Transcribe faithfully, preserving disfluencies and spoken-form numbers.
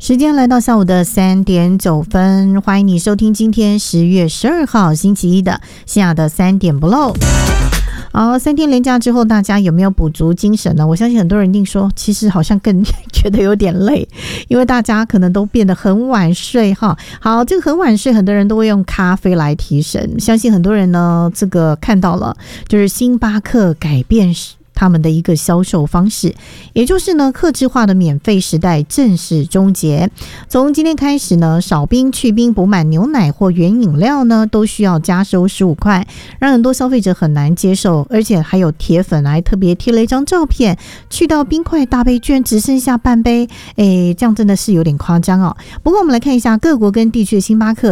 时间来到下午的三点九分，欢迎你收听今天十月十二号星期一的西亚的三点不漏。好，三天连假之后，大家有没有补足精神呢？我相信很多人一定说，其实好像更觉得有点累，因为大家可能都变得很晚睡哈。好，这个很晚睡，很多人都会用咖啡来提神。相信很多人呢，这个看到了，就是星巴克改变他们的一个销售方式，也就是呢，客制化的免费时代正式终结。从今天开始呢，少冰、去冰、补满牛奶或原饮料呢，都需要加收十五块，让很多消费者很难接受。而且还有铁粉还特别贴了一张照片，去到冰块大杯居然只剩下半杯，哎，这样真的是有点夸张哦。不过我们来看一下各国跟地区的星巴克